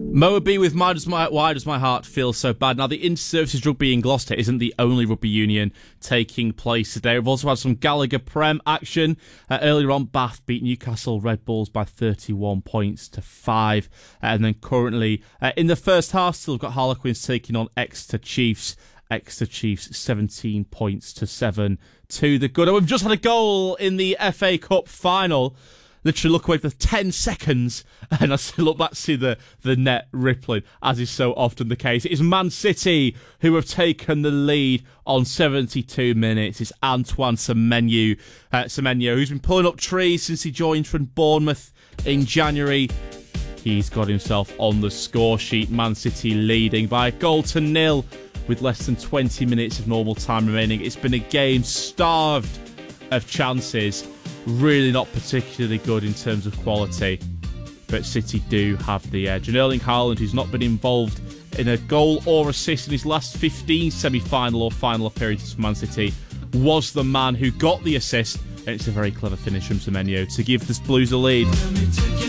Moaby with Why Does My Heart Feel So Bad? Now, the Inter-Services Rugby in Gloucester isn't the only rugby union taking place today. We've also had some Gallagher Prem action. Earlier on, Bath beat Newcastle Red Bulls by 31 points to 5. And then currently, in the first half, still got Harlequins taking on Exeter Chiefs. Exeter Chiefs 17 points to 7 to the good. And we've just had a goal in the FA Cup final. Literally look away for 10 seconds and I look back to see the net rippling, as is so often the case. It is Man City who have taken the lead on 72 minutes. It's Antoine Semenyo, who's been pulling up trees since he joined from Bournemouth in January. He's got himself on the score sheet. Man City leading by 1-0 with less than 20 minutes of normal time remaining. It's been a game starved of chances. Really not particularly good in terms of quality, but City do have the edge. And Erling Haaland, who's not been involved in a goal or assist in his last 15 semi-final or final appearances for Man City, was the man who got the assist, and it's a very clever finish from Semenyo to give the Blues a lead.